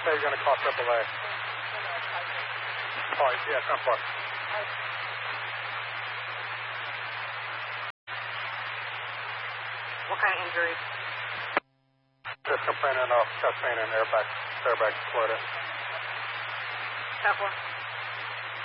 say you're going to call AAA. Oh, yeah, 10-4. What kind of injury? Just complaining of chest pain and airbag fluid. 10-4.